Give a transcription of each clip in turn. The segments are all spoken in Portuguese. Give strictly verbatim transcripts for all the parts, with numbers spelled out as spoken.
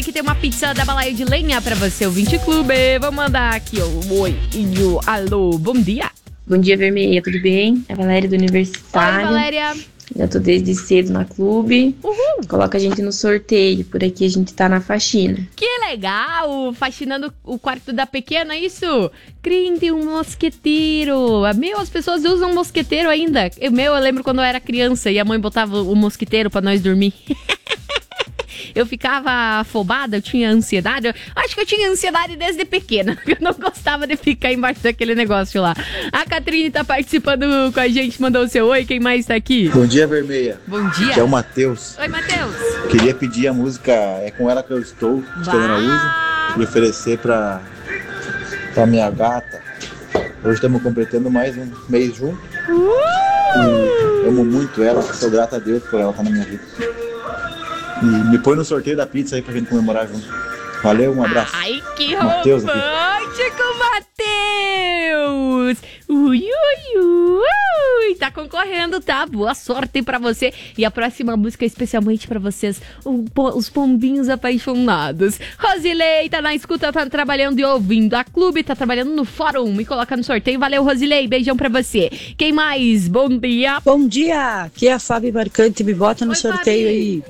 que tem uma pizza da Balaia de Lenha pra você, o Vinte Clube. Vamos mandar aqui, ó. Oi, o alô, bom dia. Bom dia, Vermelha, tudo bem? É a Valéria do Universitário. Oi, Valéria. Já tô desde cedo na clube. Uhul. Coloca a gente no sorteio. Por aqui a gente tá na faxina. Que legal! Faxinando o quarto da pequena, isso? Crente, um mosqueteiro. Meu, as pessoas usam mosqueteiro ainda. Eu, meu, eu lembro quando eu era criança e a mãe botava o mosqueteiro pra nós dormir. Eu ficava afobada, eu tinha ansiedade. Eu acho que eu tinha ansiedade desde pequena. Eu não gostava de ficar embaixo daquele negócio lá. A Catrine tá participando com a gente, mandou o seu oi. Quem mais tá aqui? Bom dia, Vermelha. Bom dia. Aqui é o Matheus. Oi, Matheus. Queria pedir a música É Com Ela Que Eu Estou, Escolhendo a Uso, e oferecer pra, pra minha gata. Hoje estamos completando mais um mês junto. Uh! E amo muito ela, sou grato a Deus por ela estar na minha vida. E me põe no sorteio da pizza aí pra gente comemorar junto. Valeu, um abraço. Ai, que Mateus romântico, Matheus! Ui, ui, ui! Tá concorrendo, tá? Boa sorte pra você. E a próxima música é especialmente pra vocês, os pombinhos apaixonados. Rosilei tá na escuta, tá trabalhando e ouvindo. A Clube tá trabalhando no fórum. Me coloca no sorteio. Valeu, Rosilei. Beijão pra você. Quem mais? Bom dia. Bom dia. Aqui é a Fábio Marcante. Me bota no Oi, sorteio Fabi. aí.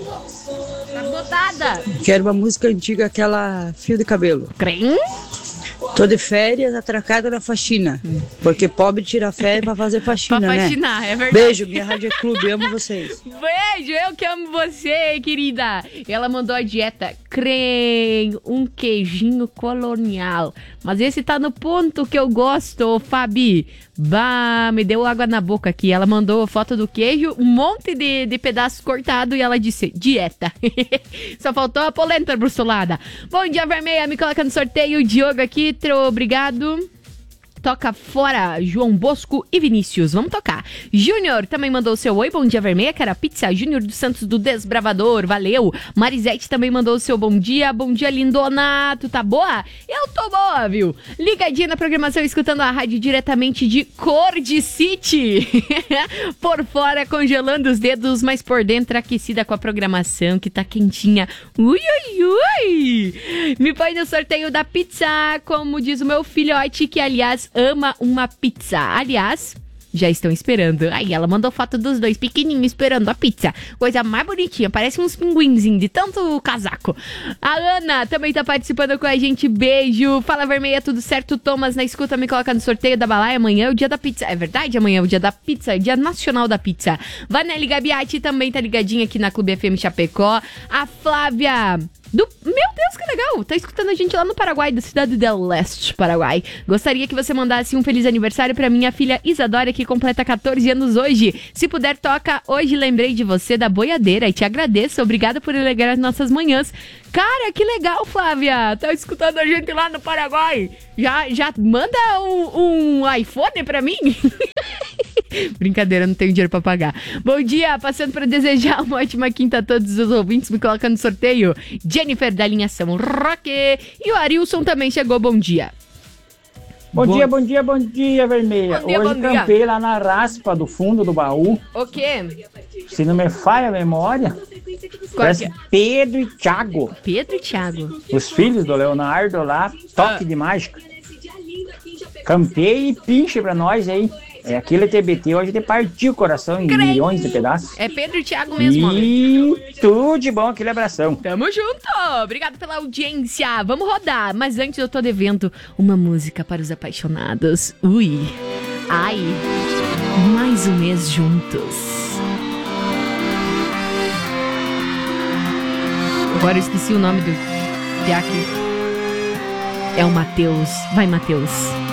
Tá botada. Quero uma música antiga, aquela Fio de Cabelo. Crem? Tô de férias, atracada na faxina. Porque pobre tira férias pra fazer faxina, Pra né? faxinar, é verdade. Beijo, minha Rádio é Clube, amo vocês. Beijo, eu que amo você, querida. Ela mandou a dieta creme, um queijinho colonial. Mas esse tá no ponto que eu gosto, Fabi. Bah, me deu água na boca aqui. Ela mandou foto do queijo, um monte de, de pedaços cortados e ela disse, dieta. Só faltou a polenta brustolada. Bom dia, Vermelha, me coloca no sorteio. Diogo aqui, obrigado. Toca fora, João Bosco e Vinícius. Vamos tocar. Júnior também mandou o seu oi. Bom dia, Vermelha. Quero a pizza. Júnior dos Santos do Desbravador. Valeu. Marisete também mandou o seu bom dia. Bom dia, lindona. Tu tá boa? Eu tô boa, viu? Ligadinha na programação, escutando a rádio diretamente de Cordy City. Por fora, congelando os dedos, mas por dentro aquecida com a programação que tá quentinha. Ui, ui, ui. Me põe no sorteio da pizza, como diz o meu filhote, que aliás ama uma pizza. Aliás, já estão esperando. Aí ela mandou foto dos dois pequenininhos esperando a pizza. Coisa mais bonitinha, parece uns pinguinzinhos de tanto casaco. A Ana também tá participando com a gente. Beijo. Fala, Vermelha, tudo certo? Thomas na escuta, me coloca no sorteio da Balaia. Amanhã é o dia da pizza. É verdade? Amanhã é o dia da pizza, é dia nacional da pizza. Vanelli Gabiati também tá ligadinha aqui na Clube F M Chapecó. A Flávia... Do... Meu Deus, que legal! Tá escutando a gente lá no Paraguai, da cidade del Leste, Paraguai. Gostaria que você mandasse um feliz aniversário pra minha filha Isadora, que completa catorze anos hoje. Se puder, toca Hoje Lembrei de Você, da Boiadeira, e te agradeço. Obrigada por alegrar as nossas manhãs. Cara, que legal, Flávia! Tá escutando a gente lá no Paraguai. Já, já manda um, um iPhone pra mim? Brincadeira, não tenho dinheiro pra pagar. Bom dia, passando pra desejar uma ótima quinta a todos os ouvintes, me coloca no sorteio. Jennifer da linha São Roque. E o Arilson também chegou, bom dia. Bom, bom dia, bom dia, bom dia, Vermelha. Bom dia, Hoje bom campei dia. lá na raspa do fundo do baú. O quê? Se não me falha a memória, Qual parece que é? Pedro e Thiago. Pedro e Thiago. Os filhos do Leonardo lá, toque Ah. de mágica. Campei e pinche pra nós aí. É aquele T B T hoje de partir o coração em Crente. milhões de pedaços. É Pedro e Thiago mesmo, homem. E tudo de bom, aquele abração. Tamo junto! Obrigado pela audiência. Vamos rodar. Mas antes eu tô devendo uma música para os apaixonados. Ui. Ai. Mais um mês juntos. Agora eu esqueci o nome do Jack. É o Matheus. Vai, Matheus.